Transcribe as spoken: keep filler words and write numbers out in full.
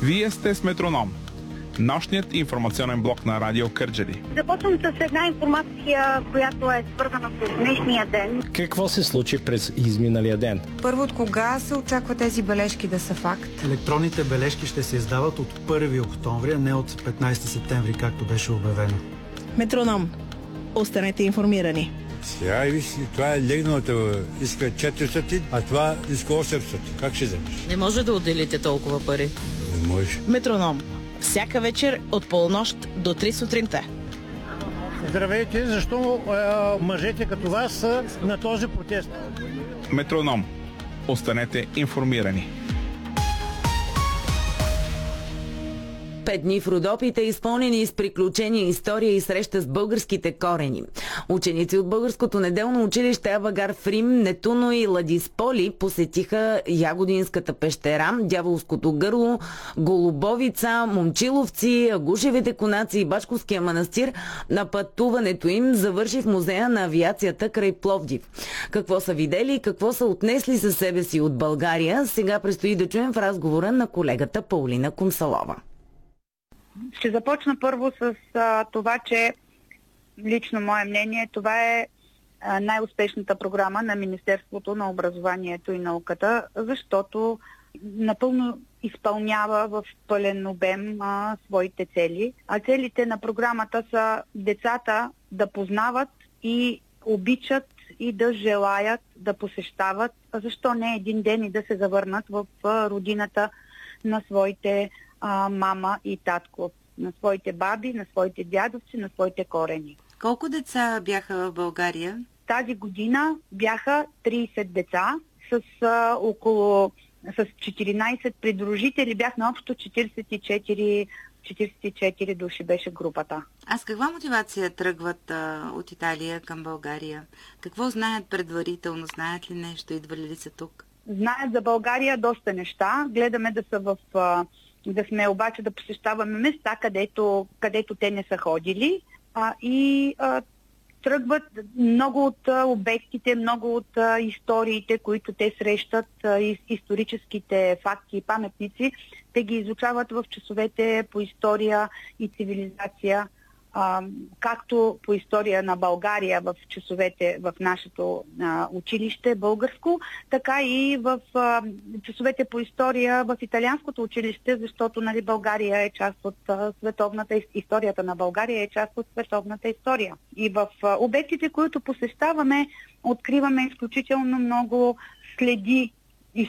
Вие сте с Метроном, нощният информационен блок на Радио Кърджали. Започвам с една информация, която е свързана с днешния ден. Какво се случи през изминалия ден? Първо, от кога се очаква тези бележки да са факт? Електронните бележки ще се издават от първи октомври, а не от петнайсети септември, както беше обявено. Метроном. Останете информирани. Сега виж, това е легналата, иска четиристотин, а това иска осемстотин. Как ще вземеш? Не може да отделите толкова пари. Не може. Метроном. Всяка вечер от полунощ до три сутринта. Здравейте, защо е, мъжете като вас са на този протест? Метроном. Останете информирани. Пет дни в Родопите, изпълнени с приключения, история и среща с българските корени. Ученици от Българското неделно училище Авагар в Рим, Нетуно и Ладисполи посетиха Ягодинската пещера, Дяволското гърло, Голубовица, Момчиловци, Агушевите конаци и Бачковския манастир. На пътуването им завърши в музея на авиацията край Пловдив. Какво са видели и какво са отнесли със себе си от България, сега предстои да чуем в разговора на колегата Паулина Комсалова. Ще започна първо с а, това, че лично мое мнение, това е а, най-успешната програма на Министерството на образованието и науката, защото напълно изпълнява в пълен обем а, своите цели. А целите на програмата са децата да познават и обичат и да желаят да посещават, а защо не един ден и да се завърнат в а, родината на своите а, мама и татко, на своите баби, на своите дядовци, на своите корени. Колко деца бяха в България? Тази година бяха трийсет деца с а, около с четиринайсет придружители, бяхме общо четирийсет и четири, четирийсет и четири души беше групата. А с каква мотивация тръгват а, от Италия към България? Какво знаят предварително? Знаят ли нещо? Идвали ли са тук? Знаят за България доста неща. Гледаме да са в а, да сме обаче да посещаваме места, където, където те не са ходили а, и а, тръгват много от а, обектите, много от а, историите, които те срещат, а, и, историческите факти и паметници, те ги изучават в часовете по история и цивилизация, а, както по история на България в часовете в нашето а, училище българско, така и в а, часовете по история в италианското училище, защото нали, България е част от а, световната историята на България е част от световната история. И в а, обектите, които посещаваме, откриваме изключително много следи